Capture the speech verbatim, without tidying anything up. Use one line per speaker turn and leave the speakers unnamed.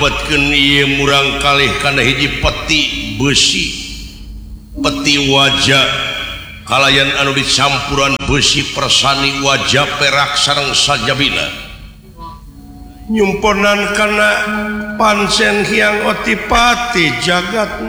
ngabatkeun ieu murang kalih kana hiji peti besi peti wajah kalayan anu dicampuran besi persani wajah perak sareng sajabina nyumponan kana pancen hyang otipati jagat